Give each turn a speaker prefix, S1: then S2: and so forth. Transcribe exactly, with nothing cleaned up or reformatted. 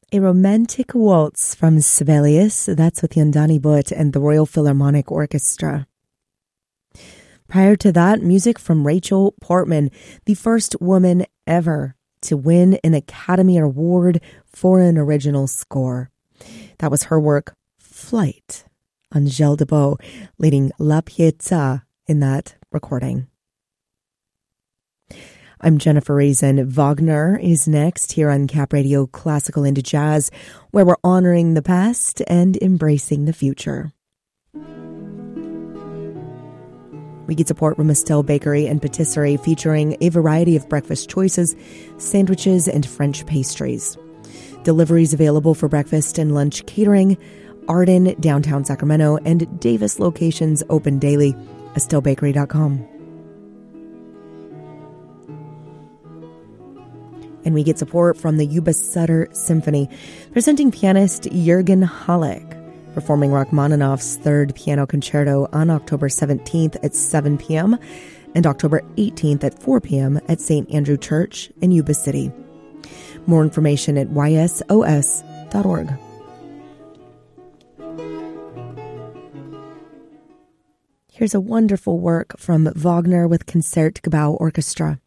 S1: A Romantic Waltz from Sibelius, that's with Yandani Butt and the Royal Philharmonic Orchestra. Prior to that, music from Rachel Portman, the first woman ever to win an Academy Award for an original score. That was her work, Flight, Angèle Debout, leading La Pietà in that recording. I'm Jennifer Reason. Wagner is next here on Cap Radio Classical into Jazz, where we're honoring the past and embracing the future. We get support from Estelle Bakery and Patisserie, featuring a variety of breakfast choices, sandwiches, and French pastries. Deliveries available for breakfast and lunch catering. Arden, downtown Sacramento, and Davis locations open daily. estelle bakery dot com. And we get support from the Yuba Sutter Symphony, presenting pianist Jürgen Halleck, performing Rachmaninoff's Third Piano Concerto on October seventeenth at seven p.m. and October eighteenth at four p.m. at Saint Andrew Church in Yuba City. More information at y s o s dot org. Here's a wonderful work from Wagner with Concertgebouw Orchestra.